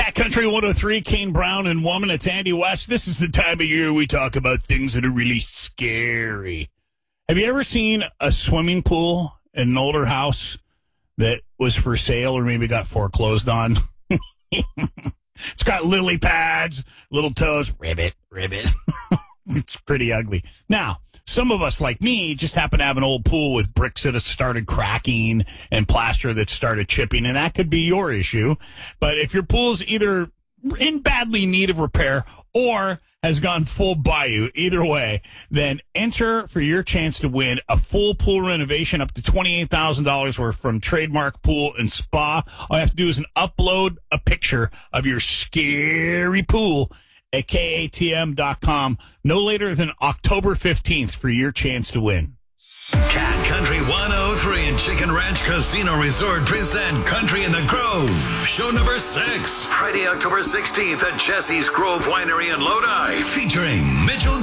Cat Country 103, Kane Brown and Woman. It's Andy West. This is the time of year we talk about things that are really scary. Have you ever seen a swimming pool in an older house that was for sale or maybe got foreclosed on? It's got lily pads, little toes, ribbit. It's pretty ugly. Now, some of us, like me, just happen to have an old pool with bricks that have started cracking and plaster that started chipping, and that could be your issue. But if your pool's either in badly need of repair or has gone full bayou, either way, then enter for your chance to win a full pool renovation up to $28,000 worth from Trademark Pool and Spa. All you have to do is upload a picture of your scary pool at KATM.com no later than October 15th for your chance to win. Cat Country 103 and Chicken Ranch Casino Resort present Country in the Grove, show number 6. Friday, October 16th at Jesse's Grove Winery in Lodi, featuring Mitchell